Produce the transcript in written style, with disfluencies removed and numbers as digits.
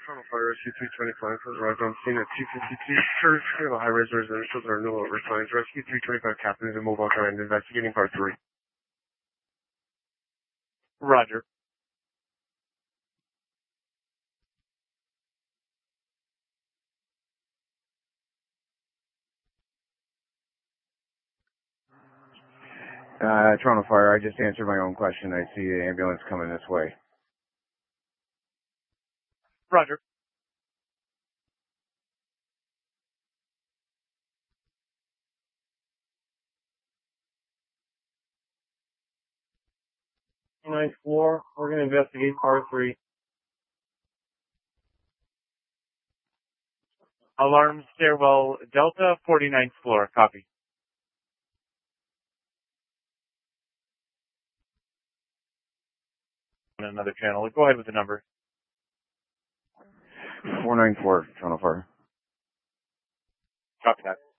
Toronto Fire Rescue 325 has arrived on scene at 252 Church. We have a high-rise residential. There are no over signs. Rescue 325 captain is in mobile command investigating part 3. Roger. Toronto Fire, I just answered my own question. I see the ambulance coming this way. Roger. Ninth floor. We're going to investigate part 3. Alarm stairwell Delta, 49th floor. Copy. On another channel. Go ahead with the number. 494, Toronto Fire. Copy that.